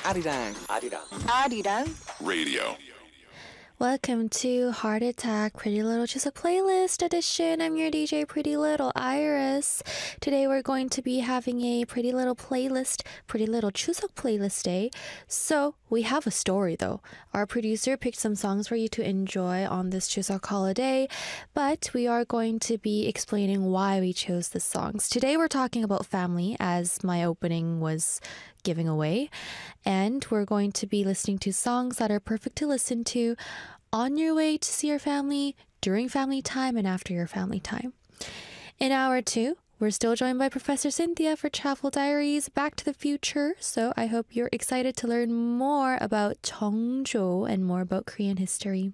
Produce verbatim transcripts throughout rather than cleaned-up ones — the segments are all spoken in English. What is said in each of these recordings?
아리랑 아리랑 아리랑 Radio. Welcome to Heart Attack Pretty Little Chuseok Playlist Edition. I'm your D J Pretty Little Iris. Today we're going to be having a Pretty Little Playlist, Pretty Little Chuseok Playlist Day. So we have a story though. Our producer picked some songs for you to enjoy on this Chuseok holiday, but we are going to be explaining why we chose the songs. Today we're talking about family, as my opening was giving away, and we're going to be listening to songs that are perfect to listen to on your way to see your family, during family time, and after your family time. In hour two, we're still joined by Professor Cynthia for Travel Diaries Back to the Future, so I hope you're excited to learn more about Cheongjo and more about Korean history.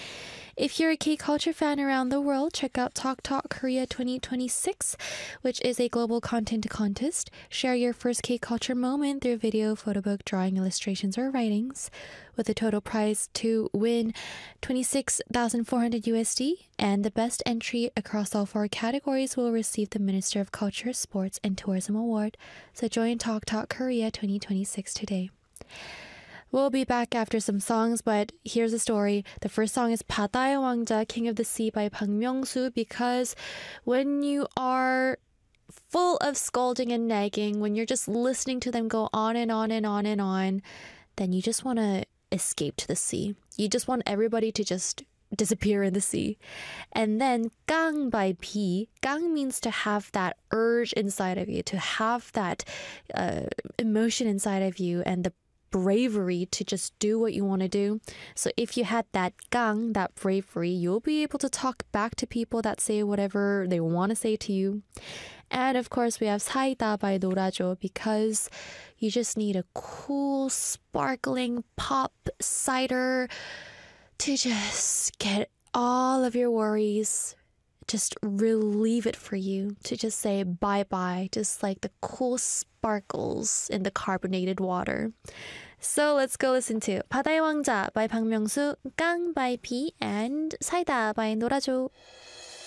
If you're a K-culture fan around the world, check out Talk Talk Korea twenty twenty-six, which is a global content contest. Share your first K-culture moment through video, photo book, drawing, illustrations, or writings, with a total prize to win twenty-six thousand four hundred U S D, and the best entry across all four categories will receive the Minister of Culture, Sports, and Tourism Award. So join Talk Talk Korea twenty twenty-six today. We'll be back after some songs, but here's the story. The first song is 바다의 왕자, King of the Sea by Bang Myung-soo, because when you are full of scolding and nagging, when you're just listening to them go on and on and on and on, then you just want to escape to the sea. You just want everybody to just disappear in the sea. And then 강 by P. 강 means to have that urge inside of you, to have that uh, emotion inside of you, and the bravery to just do what you want to do. So if you had that 강, that bravery, you'll be able to talk back to people that say whatever they want to say to you. And of course we have 사이다 by 노라조, because you just need a cool, sparkling pop cider to just get all of your worries, just relieve it for you, to just say bye-bye, just like the cool sparkles in the carbonated water. So let's go listen to 바다의 왕자 by Bang Myung-soo, 강 by P, and 사이다 by 노라조.